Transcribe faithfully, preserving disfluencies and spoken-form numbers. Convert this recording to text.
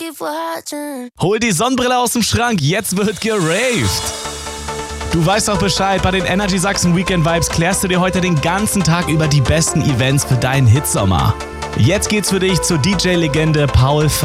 keep watching. Hol die Sonnenbrille aus dem Schrank, jetzt wird geraved. Du weißt doch Bescheid, bei den Energy Sachsen Weekend Vibes klärst du dir heute den ganzen Tag über die besten Events für deinen Hitsommer. Jetzt geht's für dich zur D J-Legende Paul